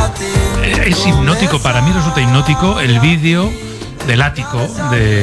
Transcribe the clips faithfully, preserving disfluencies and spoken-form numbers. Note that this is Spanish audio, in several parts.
Es hipnótico, para mí resulta hipnótico el vídeo del ático de,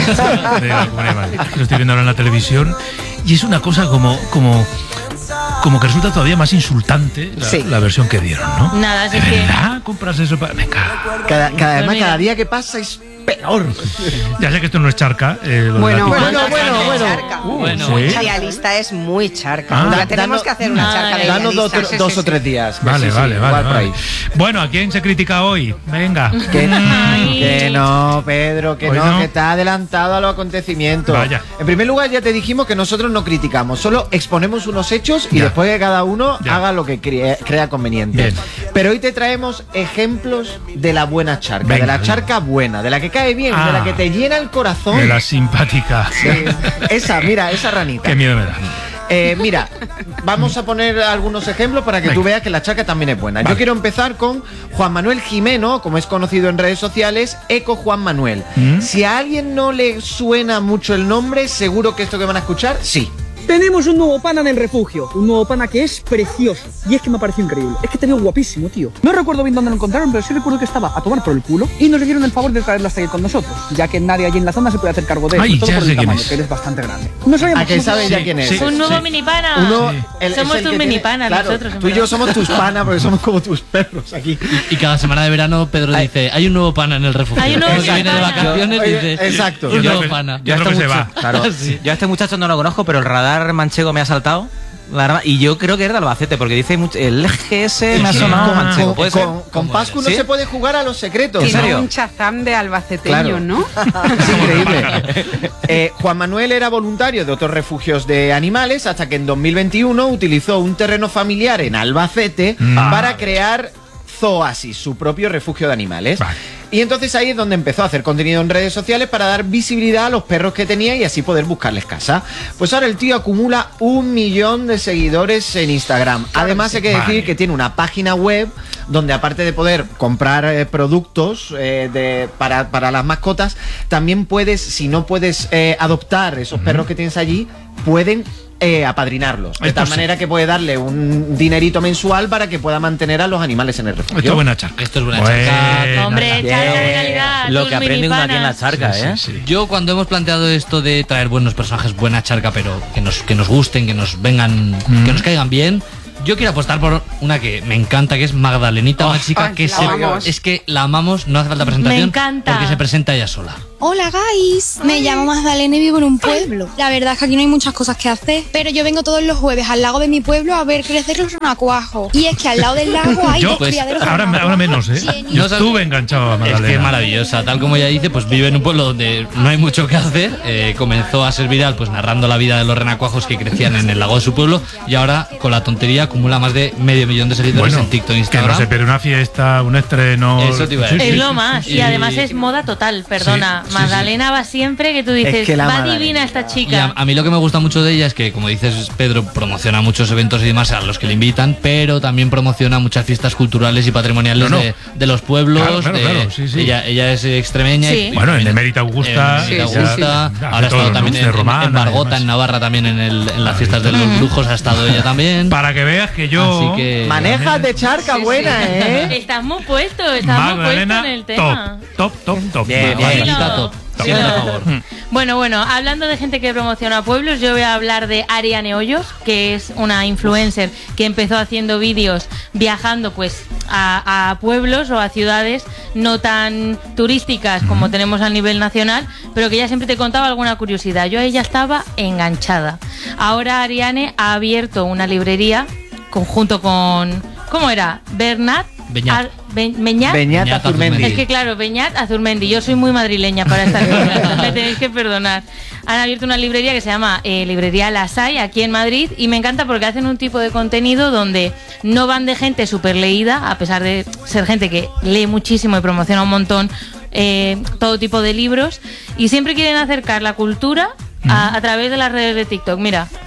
de la Comunidad de Madrid. Lo estoy viendo ahora en la televisión y es una cosa como... como Como que resulta todavía más insultante la, sí. la versión que dieron, ¿no? Nada, ¿De verdad compras eso para...? Me cago. Cada, cada, además, cada día que pasa es peor. Ya sé que esto no es charca. Eh, bueno, bueno, bueno, bueno, bueno. Charca. Uh, bueno. ¿sí? Idealista es muy charca. Ah, la tenemos que hacer una charca de Danos dos, idealistas. dos o tres días. Vale, sí, vale, sí, vale, vale. Por ahí. Bueno, ¿a quién se critica hoy? Venga. Que, que no, Pedro, que no, no, que está adelantado a los acontecimientos. Vaya. En primer lugar, ya te dijimos que nosotros no criticamos, solo exponemos unos hechos y ya. después que cada uno ya. haga lo que crea, crea conveniente. Bien. Pero hoy te traemos ejemplos de la buena charca, venga, de la charca venga. buena, de la que cae bien, ah, de la que te llena el corazón. De la simpática. Sí. Esa, mira, esa ranita. Qué miedo me da. Eh, mira, vamos a poner algunos ejemplos para que venga. tú veas que la charca también es buena. Vale. Yo quiero empezar con Juan Manuel Jimeno, como es conocido en redes sociales, Eco Juan Manuel. ¿Mm? Si a alguien no le suena mucho el nombre, seguro que esto que van a escuchar, sí. Tenemos un nuevo pana en el refugio, un nuevo pana que es precioso. Y es que me pareció increíble, es que te veo guapísimo, tío. No recuerdo bien dónde lo encontraron, pero sí recuerdo que estaba a tomar por el culo y nos hicieron el favor de traerlo hasta aquí con nosotros, ya que nadie allí en la zona se puede hacer cargo de él. Ay, todo ya por sé el quién tamaño, es. que él es bastante grande. No sabemos. ¿A que sabes ya sí, quién es? Sí, un nuevo sí. mini pana. Uno, sí. el, somos tus mini tiene, panas claro, nosotros. Tú y yo somos tus panas porque somos como tus perros aquí. Y, y cada semana de verano Pedro Ay. dice, hay un nuevo pana en el refugio. Hay un nuevo que viene de pana. vacaciones y dice, exacto. un Yo nuevo creo que- pana. yo creo que se va. Claro, Sí. yo a este muchacho no lo conozco, pero el radar manchego me ha saltado. La verdad, y yo creo que era de Albacete, porque dice mucho, el G S me ha sonado Con, manchego. ¿Puede ser? con, con Pascu no ¿Sí? se puede jugar a los secretos. ¿En Tiene serio? un chazán de albaceteño, Claro. ¿no? Es increíble. Eh, Juan Manuel era voluntario de otros refugios de animales hasta que en dos mil veintiuno utilizó un terreno familiar en Albacete Mm. para crear Zooasis, su propio refugio de animales. Vale. Y entonces ahí es donde empezó a hacer contenido en redes sociales para dar visibilidad a los perros que tenía y así poder buscarles casa. Pues ahora el tío acumula un millón de seguidores en Instagram. Además hay que decir Vale. que tiene una página web donde aparte de poder comprar eh, productos eh, de, para, para las mascotas, también puedes, si no puedes eh, adoptar esos uh-huh. perros que tienes allí, pueden eh, apadrinarlos. De Esto tal sí. manera que puede darle un dinerito mensual para que pueda mantener a los animales en el refugio. Esto es buena charca. Esto es buena Buena charca. Hombre, charca. charca de calidad. Lo tus que aprende uno aquí en la minipanas. charca, Sí, ¿eh? sí, sí. Yo cuando hemos planteado esto de traer buenos personajes, buena charca, pero que nos, que nos gusten, que nos vengan, Mm. que nos caigan bien, yo quiero apostar por una que me encanta, que es Magdalenita, una chica ay, que la se, amamos. es que la amamos, no hace falta presentación. Me encanta. Porque se presenta ella sola. Hola guys, me llamo Magdalena y vivo en un pueblo. La verdad es que aquí no hay muchas cosas que hacer, pero yo vengo todos los jueves al lago de mi pueblo a ver crecer los renacuajos. Y es que al lado del lago hay Yo, dos pues, criaderos de ahora, renacuajos. ahora menos, ¿eh? Genial. Yo No sabes- estuve enganchado a Magdalena. Es que es maravillosa, tal como ella dice, pues vive en un pueblo donde no hay mucho que hacer. Eh, comenzó a ser viral pues narrando la vida de los renacuajos que crecían en el lago de su pueblo y ahora con la tontería acumula más de medio millón de seguidores Bueno, en TikTok e que Instagram. no se pierde una fiesta, un estreno. Eso te iba a decir. Es lo más. Y Y- además es moda total, perdona. Sí, sí, Magdalena va siempre que tú dices, Es que la va Magdalena. divina esta Y a, chica. a mí lo que me gusta mucho de ella es que, como dices, Pedro promociona muchos eventos y demás a los que le invitan, pero también promociona muchas fiestas culturales y patrimoniales No, no. De, de los pueblos. Claro, claro, de- claro, sí, sí. Ella, ella es extremeña. Sí. y- Bueno, en Emérita Augusta. En Emérita Sí, sí, Augusta. sí. Ahora ha Todo, estado ¿no? también De en, en- Romana, en Margota, además. en Navarra, también en, el, en las Ah, fiestas de esto- los brujos ha estado ella también. Para que veas que yo. Así que. Manejas de charca buena, ¿eh? Estás muy puesto, estás muy puesto Magdalena, en el tema. top, top, top, top. Bien, bien. Magdalena, Sí, no. top. Sí, Siempre a no. favor. Bueno, bueno, hablando de gente que promociona pueblos, yo voy a hablar de Ariane Hoyos, que es una influencer que empezó haciendo vídeos viajando pues a, a pueblos o a ciudades no tan turísticas como tenemos a nivel nacional, pero que ella siempre te contaba alguna curiosidad. Yo a ella estaba enganchada. Ahora Ariane ha abierto una librería conjunto con... ¿Cómo era? Bernat. Beñat. Ar- Be- Beñat. Beñat Beñat Azurmendi. Azurmendi. Es que claro, Beñat Azurmendi, yo soy muy madrileña para estas cosas, me tenéis que perdonar. Han abierto una librería que se llama eh, Librería Las Hay, aquí en Madrid, y me encanta porque hacen un tipo de contenido donde no van de gente súper leída, a pesar de ser gente que lee muchísimo y promociona un montón eh, todo tipo de libros, y siempre quieren acercar la cultura a, a través de las redes de TikTok. Mira,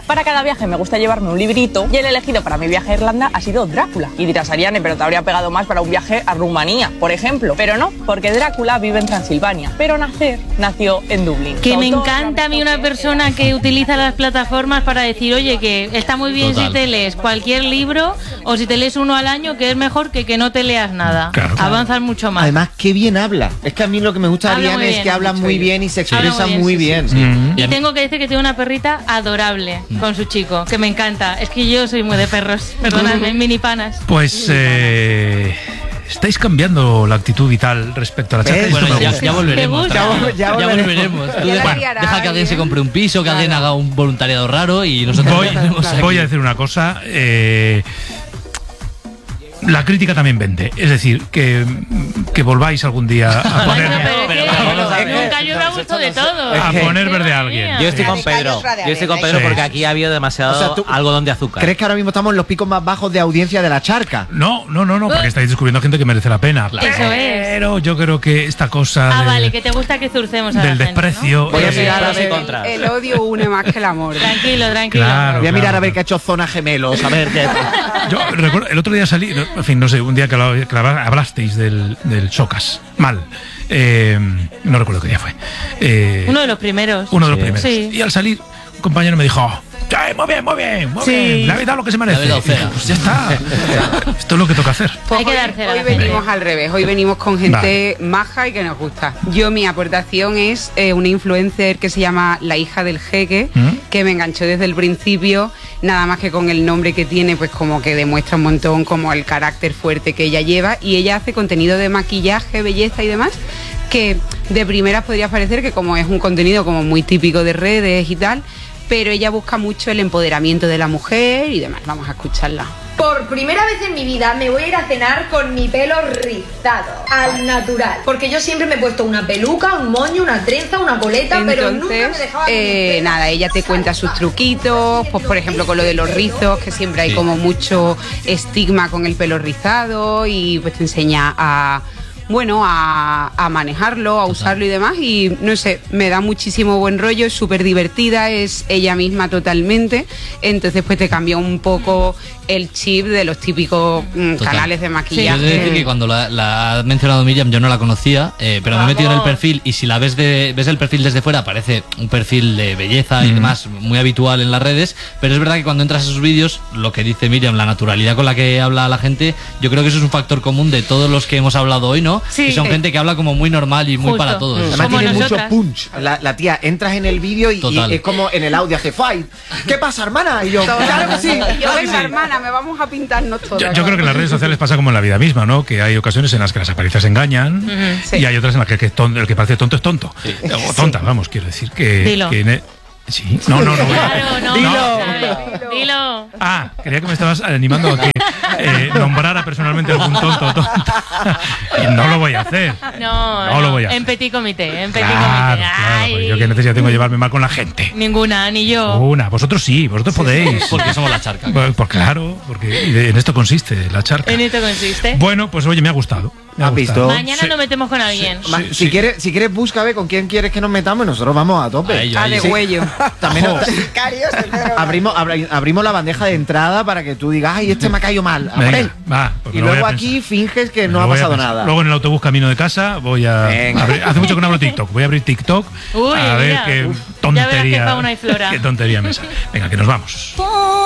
Para cada viaje me gusta llevarme un librito y el elegido para mi viaje a Irlanda ha sido Drácula. Y dirás, Ariane, pero te habría pegado más para un viaje a Rumanía, por ejemplo. Pero no, porque Drácula vive en Transilvania, pero nacer nació en Dublín. Que Su me autor, encanta a mí una persona que utiliza las plataformas para decir, oye, que está muy bien Total. si te lees cualquier libro o si te lees uno al año, que es mejor que que no te leas nada. Claro, claro. Avanzas mucho más. Además, qué bien habla. Es que a mí lo que me gusta de Habla Ariane muy es bien, que habla mucho muy bien. bien y se Habla expresa muy muy bien, bien. sí, Mm. Y Y a mí- tengo que decir que tiene una perrita adorable con su chico, que me encanta. Es que yo soy muy de perros, perdonadme, mini panas. Pues eh, estáis cambiando la actitud vital respecto a la charca. ¿Ves? y esto Bueno, me ya, gusta. ya volveremos. ¿Te gusta? tranquilo. Ya Ya, volveremos. volveremos. Tú Ya deja, la liará deja que alguien se alguien. compre un piso, que alguien haga un voluntariado raro y nosotros Voy, volveremos aquí. voy a decir una cosa. eh, la crítica también vende. Es decir, que, que volváis algún día a poner, Bueno, pero es pero- que pero- pero- nunca yo me ha gustado de todo. a que- poner verde a Madre alguien. mía. Yo estoy con Radicales, Pedro. radicales. Yo estoy con Pedro Sí. porque aquí ha habido demasiado O sea, tú- algodón de azúcar. ¿Crees que ahora mismo estamos en los picos más bajos de audiencia de la charca? No, no, no, no, porque estáis descubriendo gente que merece la pena. Eso es. Pero yo creo que esta cosa Ah, de- vale, que te gusta que zurcemos a la del gente, desprecio. Voy a eh, mirar a pros y ver- contras. El odio une más que el amor. ¿no? Tranquilo, tranquilo. Claro. Voy a mirar a ver claro. qué ha hecho Zona Gemelos, a ver qué. Yo recuerdo, el otro día salí, no, en fin, no sé, un día que, hablaba- que habla- hablasteis del, del Socas. Mal. Eh, no recuerdo qué día fue. Eh, Uno de los primeros. uno de los Sí. primeros. Sí. Y al salir, un compañero me dijo: "Oh, sí, muy bien, muy bien, muy Sí. bien. Le habéis dado lo que se merece". Le habéis dado Y dije, cera. pues ya está. Esto es lo que toca hacer. Pues Hay que hoy, dar cera a hoy la gente. venimos al revés, hoy venimos con gente maja y que nos gusta. Yo mi aportación es eh, una influencer que se llama La Hija del Jeque, ¿Mm? que me enganchó desde el principio, nada más que con el nombre que tiene, pues como que demuestra un montón como el carácter fuerte que ella lleva, y ella hace contenido de maquillaje, belleza y demás, que de primeras podría parecer que como es un contenido como muy típico de redes y tal, pero ella busca mucho el empoderamiento de la mujer y demás. Vamos a escucharla. Por primera vez en mi vida me voy a ir a cenar con mi pelo rizado, al natural. Porque yo siempre me he puesto una peluca, un moño, una trenza, una coleta, pero nunca me Entonces, dejaba... eh, nada, ella te cuenta sus truquitos, pues por ejemplo con lo de los rizos, que siempre hay como mucho estigma con el pelo rizado, y pues te enseña a... bueno, a, a manejarlo, a usarlo y demás, y no sé, me da muchísimo buen rollo, es súper divertida, es ella misma totalmente, entonces pues te cambia un poco el chip de los típicos mm, Total. canales de Yo maquillaje. he de decir que cuando la, la ha mencionado Miriam yo no la conocía, eh, pero me he metido en el perfil y si la ves de ves el perfil desde fuera parece un perfil de belleza y demás muy habitual en las redes, pero es verdad que cuando entras a sus vídeos, lo que dice Miriam, la naturalidad con la que habla la gente, yo creo que eso es un factor común de todos los que hemos hablado hoy, ¿no? Sí. Que son gente que habla como muy normal y muy Justo. para todos. Además Como tiene nosotras. mucho punch. La, la tía, entras en el vídeo y, y Total. es como en el audio hace fight. ¿Qué pasa, hermana? Y yo, claro que sí. Yo, claro que venga, sí. hermana, me vamos a pintarnos todas. Yo, yo creo que en las redes sociales pasa como en la vida misma, ¿no? Que hay ocasiones en las que las apariencias engañan Sí. y hay otras en las que el que, ton- el que parece tonto es tonto. O tonta, vamos, quiero decir que... Dilo. que en e- sí, no, no, no. voy a- Claro, no. Dilo. ¿sabes? Dilo. Ah, creía que me estabas animando a que eh, nombrara personalmente algún tonto o tonta. Y no lo voy a hacer. No, No lo voy a En hacer. petit comité, en petit Claro, comité. claro, Ay. pues yo qué necesidad tengo de llevarme mal con la gente. Ninguna, ni yo. Una, vosotros sí, vosotros podéis. Porque somos la charca. Pues, pues claro, porque y de- en esto consiste la charca. En esto consiste. Bueno, pues oye, me ha gustado. Me ha ¿Has visto? gustado. Mañana Sí. nos metemos con alguien. Ma- Sí, si, sí. Quieres, si quieres, busca a ver con quién quieres que nos metamos y nosotros vamos a tope. A ello, a Ah, de ello. huello. También Jo. abrimos, abri- abrimos la bandeja de entrada para que tú digas, ay, este me ha caído mal. A por Venga, él. va, pues Y me lo voy luego a aquí pensar. finges que Me no lo ha voy a pasado pensar. nada. Luego en el autobús camino de casa voy a... Venga. abrir- hace mucho que no abro TikTok. Voy a abrir TikTok Uy, a ver mira. qué Uf. tontería... Ya verás qué fauna y flora. Qué tontería me sale. Venga, que nos vamos.